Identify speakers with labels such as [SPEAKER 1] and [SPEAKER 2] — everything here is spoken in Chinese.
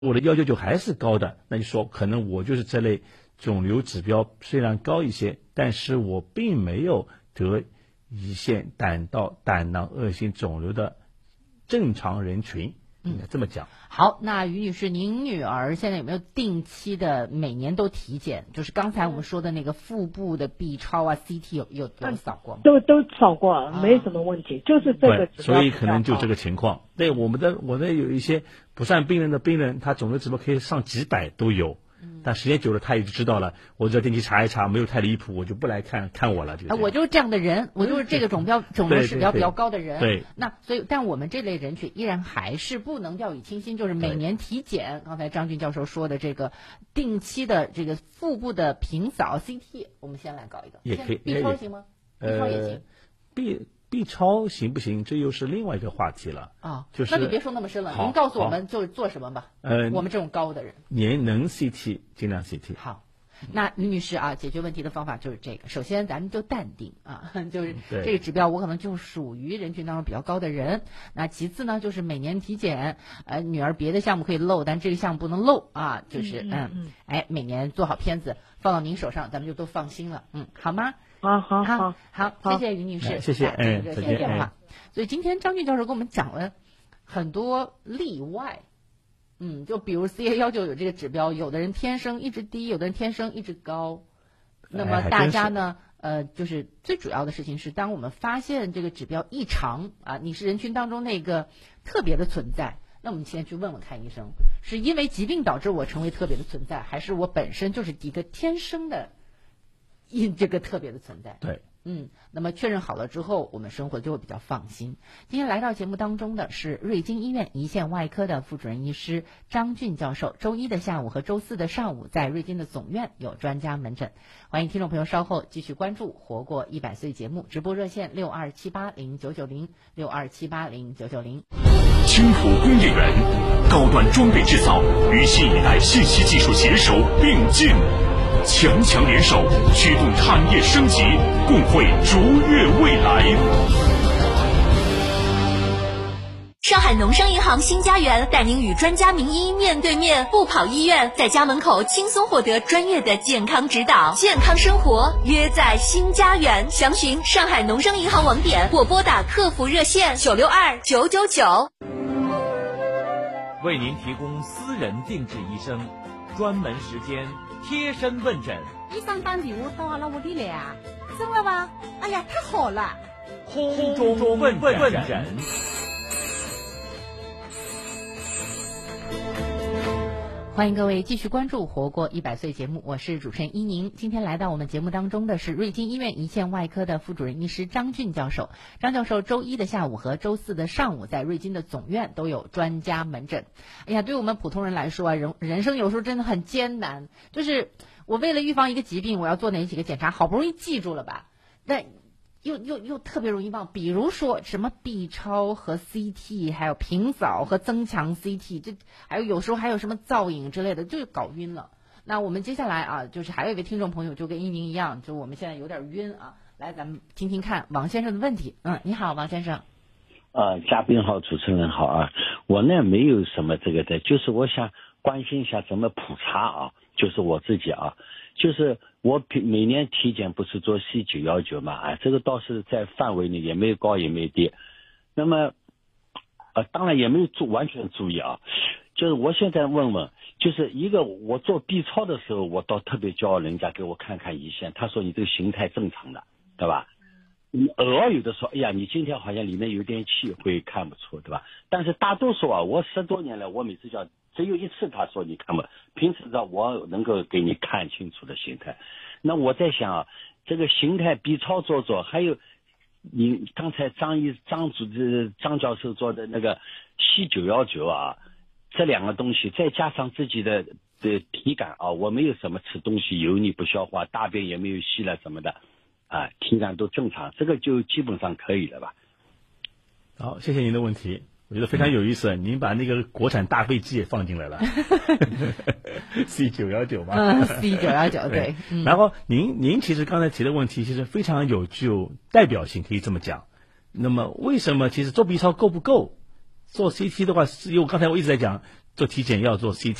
[SPEAKER 1] 我的199还是高的，那就说可能我就是这类肿瘤指标虽然高一些，但是我并没有得胰腺胆道胆囊恶性肿瘤的正常人群，应该这么讲。
[SPEAKER 2] 好，那于女士，您女儿现在有没有定期的每年都体检？就是刚才我们说的那个腹部的 B 超啊、CT 有扫过吗？
[SPEAKER 3] 都扫过，没什么问题，就是这个指标。
[SPEAKER 1] 所以可能就这个情况。对，我的有一些不算病人的病人，他肿瘤指标可以上几百都有。但时间久了，他也就知道了。我只要定期查一查，没有太离谱，我就不来看我了。
[SPEAKER 2] 我就是这样的人，我就是这个肿瘤指标比较高的人。
[SPEAKER 1] 对，
[SPEAKER 2] 那所以，但我们这类人群依然还是不能掉以轻心，就是每年体检。刚才张俊教授说的这个定期的这个腹部的平扫 CT， 我们先来搞一个。
[SPEAKER 1] 也可以。
[SPEAKER 2] B 超行吗？B 超也行。
[SPEAKER 1] B 超行不行？这又是另外一个话题了
[SPEAKER 2] 啊。
[SPEAKER 1] 就是
[SPEAKER 2] 那你别说那么深了，您告诉我们就是做什么吧。我们这种高的人，
[SPEAKER 1] 能 CT 尽量 CT。
[SPEAKER 2] 好，那吕女士啊，解决问题的方法就是这个。首先，咱们就淡定啊，就是这个指标我可能就属于人群当中比较高的人。那其次呢，就是每年体检，女儿别的项目可以漏，但这个项目不能漏啊。就是每年做好片子放到您手上，咱们就都放心了。好吗？好，谢谢于女士，
[SPEAKER 1] 谢谢，
[SPEAKER 2] 热线电话。所以今天张俊教授跟我们讲了很多例外，就比如 CA19有这个指标，有的人天生一直低，有的人天生一直高。那么大家呢，就是最主要的事情是，当我们发现这个指标异常啊，你是人群当中那个特别的存在，那我们先去问问看医生，是因为疾病导致我成为特别的存在，还是我本身就是一个天生的这个特别的存在？
[SPEAKER 1] 对。
[SPEAKER 2] 那么确认好了之后，我们生活就会比较放心。今天来到节目当中的是瑞金医院胰腺外科的副主任医师张俊教授。周一的下午和周四的上午，在瑞金的总院有专家门诊。欢迎听众朋友稍后继续关注《活过100岁》节目，直播热线6278099062780990。
[SPEAKER 4] 青浦工业园，高端装备制造与新一代信息技术携手并进。强强联手，驱动产业升级，共绘卓越未来。
[SPEAKER 5] 上海农商银行新家园带您与专家名医面对面，不跑医院，在家门口轻松获得专业的健康指导，健康生活约在新家园。详询上海农商银行网点或拨打客服热线962999。
[SPEAKER 6] 为您提供私人定制医生，专门时间贴身问诊。
[SPEAKER 7] 医生打电话到阿拉屋里来啊？真的吗？哎呀，太好了！
[SPEAKER 6] 空中问诊。
[SPEAKER 2] 欢迎各位继续关注《活过100岁》节目，我是主持人依宁。今天来到我们节目当中的是瑞金医院胰腺外科的副主任医师张俊教授。张教授周一的下午和周四的上午在瑞金的总院都有专家门诊。哎呀，对我们普通人来说啊，人生有时候真的很艰难。就是我为了预防一个疾病，我要做哪几个检查，好不容易记住了吧，但又特别容易忘，比如说什么 B 超和 CT， 还有平扫和增强 CT， 这还有时候还有什么造影之类的，就搞晕了。那我们接下来啊，就是还有一位听众朋友就跟依宁一样，就我们现在有点晕啊，来咱们听听看王先生的问题。你好，王先生。
[SPEAKER 8] 嘉宾好，主持人好啊。我呢没有什么这个的，就是我想关心一下怎么普查啊，就是我自己啊。就是我每年体检不是做 C919 嘛，这个倒是在范围内，也没有高也没有低。那么当然也没有完全注意啊。就是我现在问问，就是一个我做 B 超的时候，我倒特别骄傲，人家给我看胰腺，他说你这个形态正常的，对吧？你偶尔有的说，哎呀，你今天好像里面有点气，会看不出，对吧？但是大多数啊，我10多年来，我每次叫只有一次他说你看不，平时的我能够给你看清楚的形态。那我在想啊，这个形态 B 超做，还有你刚才张教授做的那个C919啊，这两个东西再加上自己的体感啊，我没有什么吃东西油腻不消化，大便也没有稀了什么的啊，体感都正常，这个就基本上可以了吧？
[SPEAKER 1] 好，谢谢您的问题，我觉得非常有意思。您把那个国产大飞机也放进来了，C919 吧
[SPEAKER 2] ，C919 对。
[SPEAKER 1] 然后您其实刚才提的问题其实非常有具有代表性，可以这么讲。那么为什么其实做 B 超够不够？做 CT 的话，因为刚才我一直在讲， 做体检要做 CT。